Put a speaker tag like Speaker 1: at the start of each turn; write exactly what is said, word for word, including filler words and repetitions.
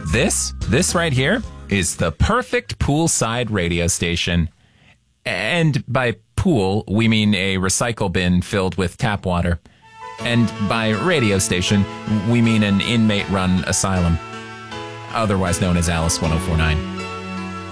Speaker 1: This, this right here, is the perfect poolside radio station. And by pool, we mean a recycle bin filled with tap water. And by radio station, we mean an inmate-run asylum, otherwise known as Alice one oh four nine.